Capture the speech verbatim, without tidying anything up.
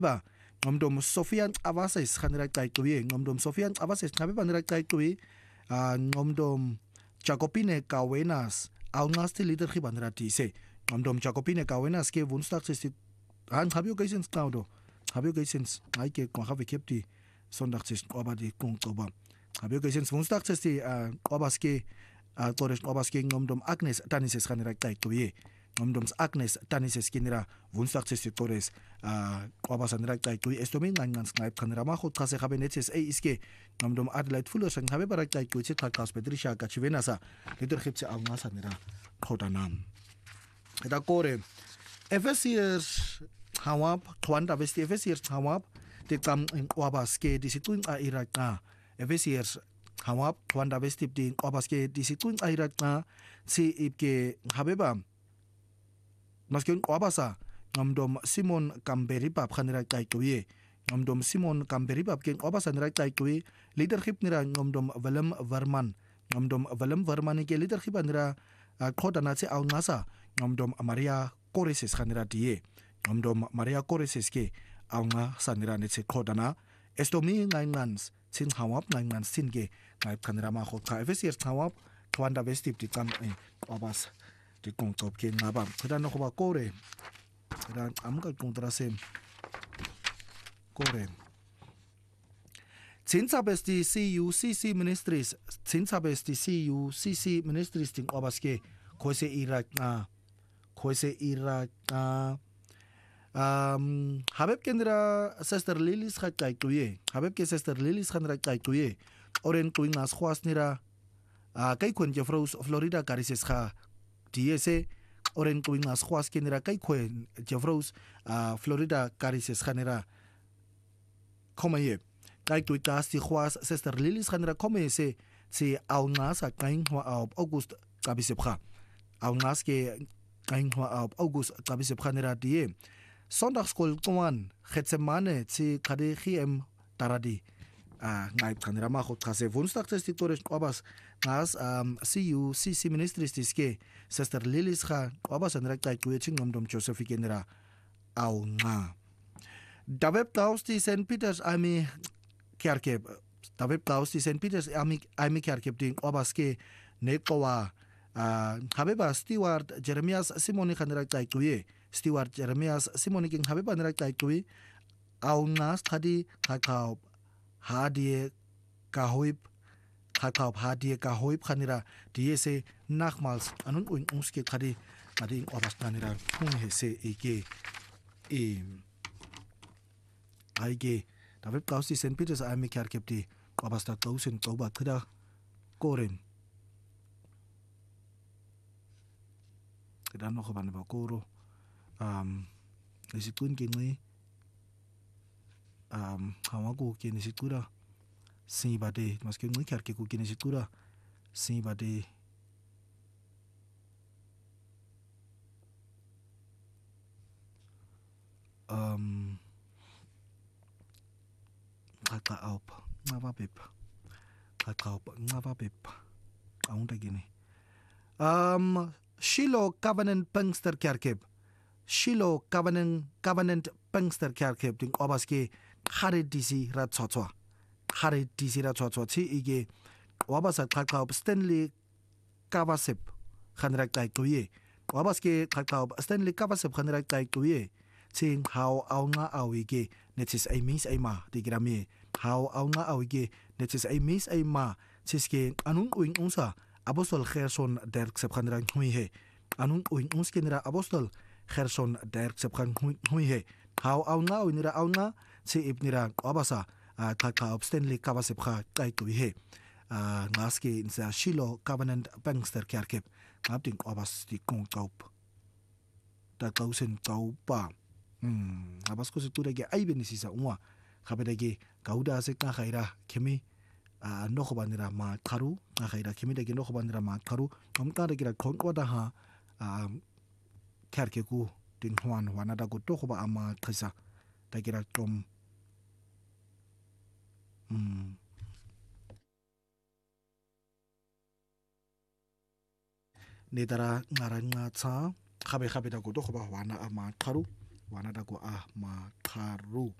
ba ngomdom Sofian Avases khanira qayqwi ngomdom Sofian Avases ngabe banira qayqwi ngomdom Jacopine Kawenas aunasti leader khibanira tise ngomdom Jacopine Kawenas ke Woensdag is dit han habe ich gesehen Claudio habe ich gesehen ich ke kwa habe kepti Sonntag ist aber die Kontoba habe ich gesehen Woensdag ist die obaske Torres obaske ngomdom Agnes Tanises khanira qayqwi ngomdom Agnes Tanises kinira Woensdag ist die Torres obasanira qayqwi estomin ngan snipe khanira ma khot khase habe netes ei iske ngomdom Adelaide Fuller sang habe bara qayqwi che khas Patricia Kachivenasa leader khipse aungasanira khodanam eta kore Efesiers hawab twanda vesti Efesiers hawab te kam obaske disituin a iraka Efesiers hawab twanda vesti din obaske disituin a iraka si ipke habeba masken obasa ngomdom Simon Kamberipa khanira qayqwi ngomdom Simon Kamberipa ken obasa nira qayqwi leadership nira ngomdom Willem Verman ngomdom Willem Verman ke leadership nira khodana che aungasa ngomdom Maria Koreses khanira die ngomdom Maria Koreses ke aunga sanira ne che khodana estomi ngaingans sin hawap ngaingans sin ke ngai khanira ma khotha Efesiers hawap twanda vestip ti kam obas ti kongtop ke ngaba khadano khoba kore dan amgal kontrasem kore Zinsabesti C U C C Ministries Zinsabesti C U C C Ministries ting obaske khoise Iraq na khoise Iraq na um habeb kendra sister Lilis khataytuye habeb ke sister Lilis khandra khataytuye oren tuingas khwasnira a kai khon Jeffrous Florida karises kha D S A oren tuingas khwas kendra kai khon Jeffrous Florida karises khanira komaye kai tuitas ti khwas sister Lilis khandra komay se si aungas a kain hwa August kabisepkha aungas ke kain hwa August kabisepkha nira die Sonntagskol kuman Getsemane ti kade khiem taradi a ngai khanira ma khot khase Woensdag ist die Torres obas ngas C U C C Ministries diske sister Lilis kha obas anra kai tueching ngomdom Joseph genera au nga David Klaus die Saint Peters Army Kerkeb David Klaus die Saint Peters Army Army Kerkeb ding obas ke nekowa a habeba Stewart Jeremias Simoni khanira kai tuye Stewart Jeremias Simoni king habeba nira kai tuye au ngas khadi khakau hadie kahoib khakau hadie kahoib khanira diese nachmals anun un uske khadi khadi obas khanira khung hese ege e aige David Klaus die Saint Peters Army Kerkepti obas ta tausen toba khada koren dan nog ban ba koro um nisitun kingi um hawago ke nisitura si bade maske ngi karke ku ke nisitura si bade um kaka op ngaba bep kaka op ngaba bep aunda gini um Shiloh Covenant Pinkster Kerkeb Shiloh Covenant Covenant Pinkster Kerkeb ding obaske khare disi ra chotwa khare disi ra chotwa chi ige obasa khakha Stanley Kavasep khanra kai tuye obaske khakha Stanley Kavasep khanra kai tuye ching how aunga awige netis ai mis ai ma digrami how aunga awige netis ai mis ai ma chiske anun uing unsa Apostol Gerson Dirk Sepkhanra hui he anun uing unskenira Apostol Gerson Dirk Sepkhan hui he how aunga unira aunga si ibnira obasa khakha Stanley Kavasepkha kai tu he ngaske insa Shiloh Covenant Pinkster Kerkeb ngapting obas ti kong kaup ta kausen kaupa hmm abas ko situra ge ai benisisa unwa khabedage kauda se ka khaira khemi a no khobanira ma tharu a khaira khemi de no khobanira ma tharu amta de gira khon wada ha a kharke ku tin hwan wana da go to khoba ama thisa da gira tom hmm nedara ngara nga cha khabe khabe da go to khoba wana ama tharu wanada ko a maqharu